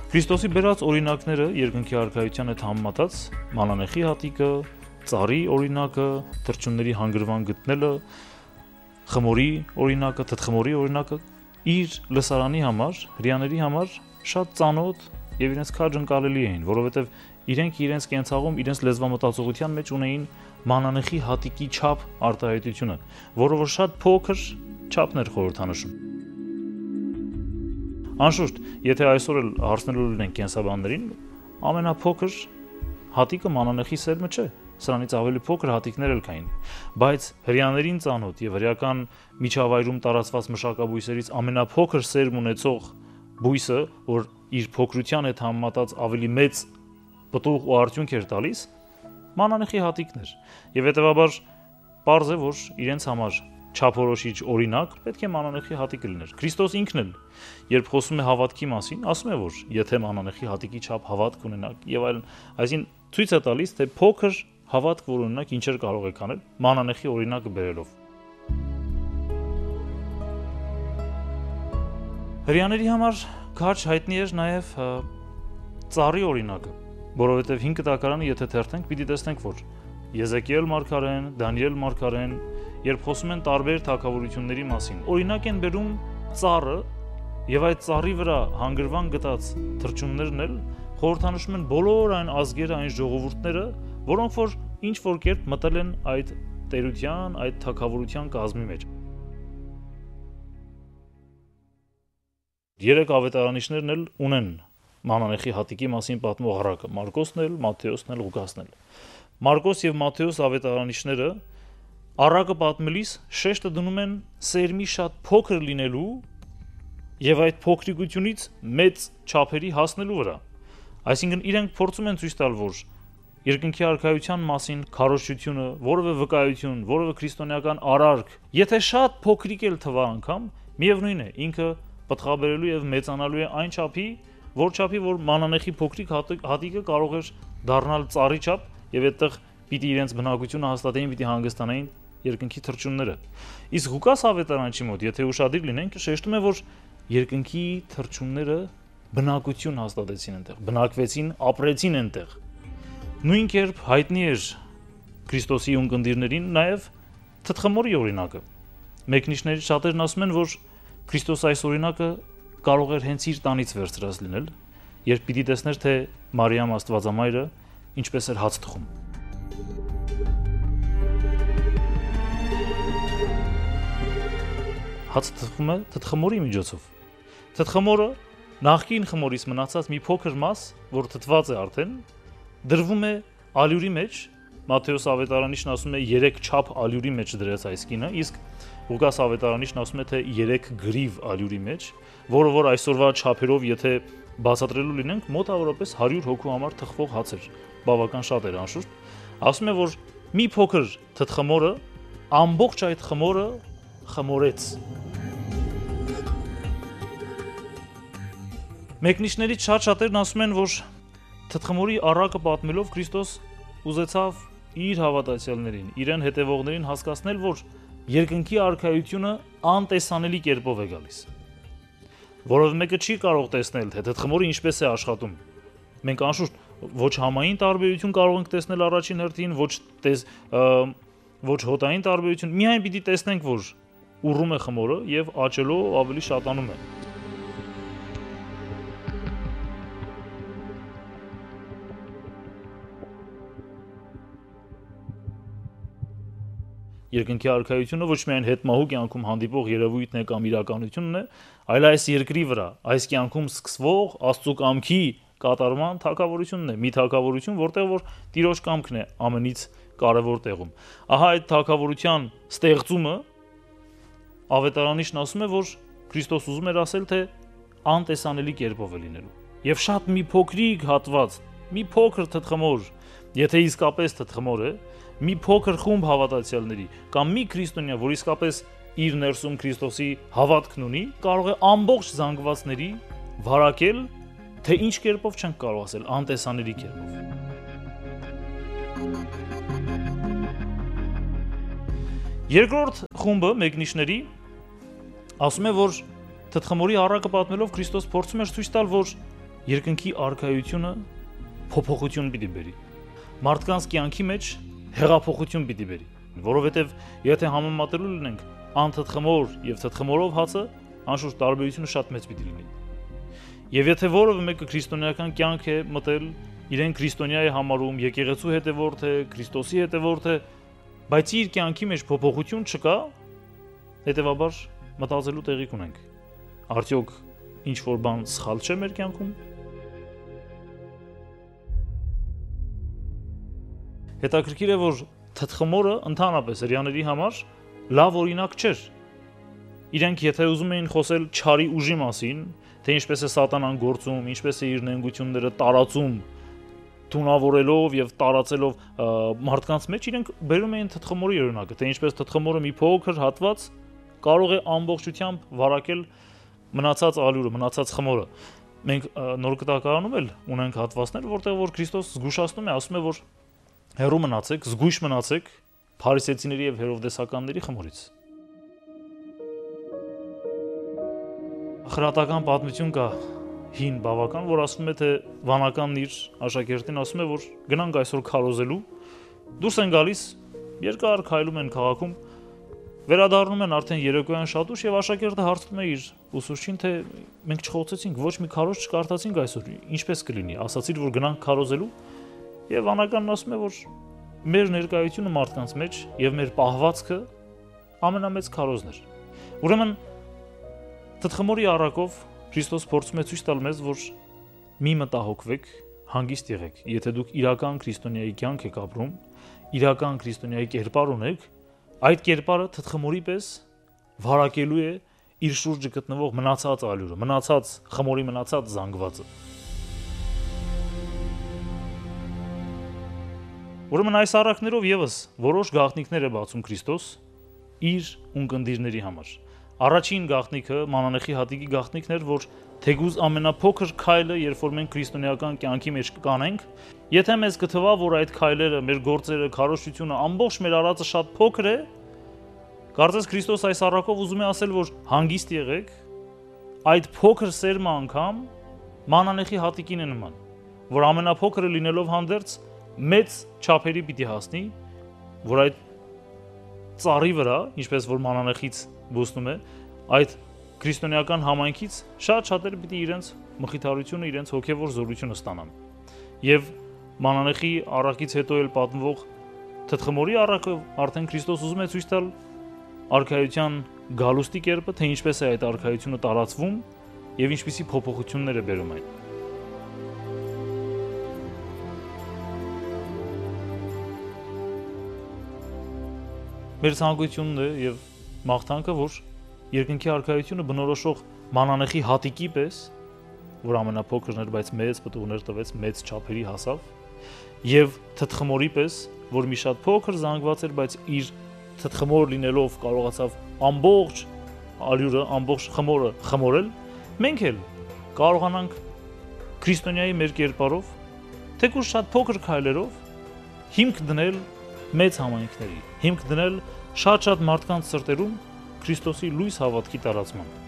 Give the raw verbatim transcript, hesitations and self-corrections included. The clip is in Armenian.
Քրիստոսի բերած օրինակները երկնքի արքայության հետ համեմատած մանանեխի հատիկը, ծառի օրինակը, թռչունների հանգրվան գտնելը, խմորի օրինակը, թթխմորի օրինակը իր լսարանի համար, հрьяաների համար շատ ծանոթ եւ իրենց քաջ ընկալելի էին, որովհետեւ իրենք իրենց կենցաղում, իրենց լեզվամտածողության մեջ ունեին մանանեխի հատիկի չափ արտահայտությունը, որը որ շատ փոքր չափն էր խորհրդանշում։ Անշուշտ, եթե այսօր էլ հարցնելու լինենք կենսաբաններին, ամենափոքր հատիկը մանանեխի սերմը չէ, սրանից ավելի փոքր հատիկներ էլ կային, բայց հрьяաներին ծանոթ եւ հրեական միջավայրում տարածված մշակաբույսերից ամենափոքր սերմ ունեցող բույսը, որ իր փոքրության հետ համեմատած ավելի մեծ պտուղ ու արդյունք էր տալիս, մանանեխի հատիկն էր, եւ հետեւաբար պարզ է, որ իրենց համար չափորոշիչ օրինակ պետք է մանանեխի հատիկը լիներ։ Քրիստոս ինքն էլ, երբ խոսում է հավատքի մասին, ասում է, որ եթե մանանեխի հատիկի չափ հավատք ունենաք եւ այլն, այսինքն ցույց է տալիս, թե փոքր հավատք որ ունենաք ինչեր կարող եք անել մանանեխի օրինակը բերելով։ Հрьяաների համար քաջ հայտնի էր նաեւ ծառի օրինակը, որովհետեւ հինգ կտակարանը եթե թերթենք, պիտի տեսնենք, որ Եզեկիել մարգարեն, Դանիել մարգարեն, երբ խոսում են տարբեր թագավորությունների մասին, օրինակ են բերում ծառը եւ այդ ծառի վրա հանգրվան գտած թռչուններն էլ խորհրդանշում են բոլոր այն ազգերը, այն ժողովուրդները, որոնք որ ինչ որ կերպ մտել են այդ տերության, այդ թագավորության կազմի մեջ։ Երեք ավետարանիչներն էլ ունեն մանանեխի հատիկի մասին պատմող առակը՝ Մարկոսն էլ, Մատթեոսն էլ, Ղուկասն էլ։ Մարկոս եւ Մատթեոս ավետարանիչները առակը պատմելիս շեշտը դնում են սերմի շատ փոքր լինելու եւ այդ փոքրիկությունից մեծ չափերի հասնելու վրա։ Այսինքն իրենք փորձում են ցույց տալ, որ երկնքի արքայության մասին քարոզչությունը, որևէ վկայություն, որևէ քրիստոնեական արարք, եթե շատ փոքրիկ էլ թվա անգամ, միևնույն է, ինքը պտղաբերելու եւ մեծանալու է այն չափի, որ չափի, որ մանանեխի փոքրիկ հատիկը կարող էր դառնալ ծառի չափ եւ այդտեղ պիտի իրենց բնակությունը հաստատեին, պիտի հանգստանային երկնքի թռչունները։ Իսկ Ղուկաս ավետարանչի մոտ, եթե ուշադիր լինենք, շեշտում է, որ երկնքի թռչունները բնակություն հաստատեցին այնտեղ, բնակվեցին, ապրեցին այնտեղ։ Նույն կերպ հայտնի էր Քրիստոսի ունկնդիրներին նաև թթխմորի օրինակը։ Մեկնիշներից շատերն ասում են, որ Քրիստոս այս օրինակը կարող էր հենց իր տանից վերցրած լինել, երբ պիտի տեսներ, թե Մարիամ Աստվածամայրը ինչպես էր հաց թխում։ Հաց թխում է թթխմորի միջոցով։ Թթխմորը նախկին խմորից մնացած մի փոքր մաս, որ թթված է արդեն, դրվում է ալյուրի մեջ, Մատթեոս ավետարանիչն ասում է երեք չափ ալյուրի մեջ դրեց այս կինը, իսկ Ղուկաս ավետարանիչն ասում է թե երեք գրիվ ալյուրի մեջ, որը որ այսօրվա չափերով եթե բացատրելու լինենք, մոտավորապես հարյուր հոգու համար թխվող հաց էր, բավական շատ էր անշուշտ, ասում է, որ մի փոքր թթխմորը ամբողջ այդ խմորը խմորեց։ Մեկնիշներից շատ-շատերն ասում են, որ թթխմորի առակը պատմելով Քրիստոս ուզեցավ իր հավատացյալներին, իրեն հետևողներին հասկացնել, որ երկնքի արքայությունը անտեսանելի կերպով է գալիս։ Որով մեկը չի կարող տեսնել, թե թթխմորը ինչպես է աշխատում։ Մենք անշուշտ ոչ համային տարբերություն կարող ենք տեսնել առաջին հերթին, ոչ տես, ոչ հոտային տարբերություն, միայն պիտի տեսնենք, որ ուռում է խմորը եւ աճելով ավելի շատանում է։ Երկնքի արքայությունը ոչ միայն հետմահու կյանքում հանդիպող երևույթն է կամ իրականությունն է, այլ այս երկրի վրա, այս կյանքում սկսվող Աստծո կամքի կատարման թագավորությունն է, մի թագավորություն, որտեղ որ Տիրոջ կամքն է ամենից կարևոր տեղում։ Ահա այդ թագավորության ստեղծումը ավետարանիչն ասում է, որ Քրիստոս ուզում էր ասել, թե անտեսանելի կերպով է լինելու։ Եվ շատ մի փոքրիկ հատված, մի փոքր թթխմոր, եթե իսկապես թթխմոր է, մի փոքր խումբ հավատացյալների կամ մի քրիստոնյա, որ իսկապես իր ներսում Քրիստոսի հավատքն ունի, կարող է ամբողջ զանգվածների վարակել, թե ինչ կերպով չենք կարող ասել, անտեսանելի կերպով։ Երկրորդ խումբը մեկնիշների ասում է, որ թթխմորի առակը պատմելով Քրիստոս փորձում էր ցույց տալ, որ երկնքի արքայությունը փոփոխություն պիտի բերի։ Մարդկանց կյանքի մեջ հեղափոխություն պիտի բերի, որովհետև եթե համեմատելու լինենք անթթխմոր եւ թթխմորով հացը, անշուշտ տարբերությունը շատ մեծ պիտի լինի։ Եվ եթե որևէ մեկը քրիստոնեական կյանք է մտել, իրեն քրիստոնյա է համարում, եկեղեցու հետևորդ է, Քրիստոսի հետևորդ է, բայց իր կյանքի մեջ փոփոխություն չկա, հետևաբար մտածելու տեղիք ունենք։ Արդյոք ինչ որ բան սխալ չէ մեր կյանքում։ Հետաքրքիր է, որ թթխմորը ընդհանրապես հрьяաների համար լավ օրինակ չէր։ Իրենք եթե ուզում էին խոսել չարի ուժի մասին, թե ինչպես է սատանան գործում, ինչպես է իր նենգությունները տարածում, թունավորելով եւ տարածելով մարդկանց մեջ, իրենք բերում էին թթխմորի օրինակը, թե ինչպես թթխմորը մի փոքր հատված կարող է ամբողջությամբ վարակել մնացած ալյուրը, մնացած խմորը։ Մենք նոր կտակարանում էլ ունենք հատվածներ, որտեղ որ Քրիստոս զգուշացնում է, ասում է, որ հեռու մնացեք, զգույշ մնացեք փարիսեցիների եւ հերովդեսականների խմորից։ Խրատական պատմություն կա հին բավական, որ ասում է, թե վանականն իր աշակերտին ասում է, որ գնանք այսօր քարոզելու, դուրս են գալիս, երկար քայլում են քաղաքում, վերադառնում են արդեն երեկոյան շատ ուշ եւ աշակերտը հարցնում է իր ուսուցչին, թե մենք չխոցեցինք, ոչ մի քարոզ չկարդացինք այսօր, ինչպես կլինի, ասացիր, որ գնանք քարոզելու, եւ վանականն ասում է, որ մեր ներկայությունը մարդկանց մեջ եւ մեր պահվածքը ամենամեծ քարոզն էր։ Ուրեմն թթխմորի առակով Քրիստոս փորձում է ցույց տալ մեզ, որ մի մտահոգվեք, հանգիստ եղեք, եթե դուք իրական քրիստոնյայի կյանք եք ապրում, իրական քրիստոնյայի կերպար ունեք, այդ կերպարը թթխմորի պես վարակելու է իր շուրջը գտնվող մնացած ալյուրը, մնացած խմորի մնացած զանգվածը։ Ուրեմն այս առակներով եւս որոշ գաղտնիքներ է բացում Քրիստոս իր ունկնդիրների համար։ Առաջին գաղտնիքը մանանեխի հատիկի գաղտնիքն էր, որ թեգուզ ամենափոքր քայլը, երբ որ մենք քրիստոնեական կյանքի մեջ կանենք, եթե մեզ կթվա, որ այդ քայլերը, մեր գործերը, քարոզությունը, ամբողջ մեր արածը շատ փոքր է, կարծես Քրիստոս այս առակով ուզում է ասել, որ հանգիստ եղեք, այդ փոքր սերմը անգամ մանանեխի հատիկին է նման, որ ամենափոքրը լինելով հանդերձ մեծ չափերի պիտի հասնի, որ այդ ծառի վրա, ինչպես որ մանանեխից բուսնում է, այդ քրիստոնեական համայնքից շատ շատերը պիտի իրենց մխիթարությունը, իրենց հոգևոր զորությունը ստանան։ Եվ մանանեխի առակից հետո էլ պատմվող թթխմորի առակը արդեն Քրիստոս ուզում է ցույց տալ արքայության գալուստի կերպը, թե ինչպես է այդ արքայությունը տարածվում եւ ինչպիսի փոփոխություններ է բերում այն։ Մեր ցանկությունն է եւ մաղթանքը, որ երկնքի արքայությունը բնորոշող մանանեխի հատիկի պես, որ ամենափոքրն էր, բայց մեծ պտուղներ տվեց, մեծ չափերի հասավ, եւ թթխմորի պես, որ մի շատ փոքր զանգված էր, բայց իր թթխմոր լինելով կարողացավ ամբողջ ալյուրը, ամբողջ խմորը խմորել, մենք էլ կարողանանք քրիստոնյայի մեր կերպարով, թեկուզ շատ փոքր քայլերով հիմք դնել մեծ համայնքների, հիմք դնել շատ-շատ մարդկանց սրտերում Քրիստոսի լույս հավատքի տարածման։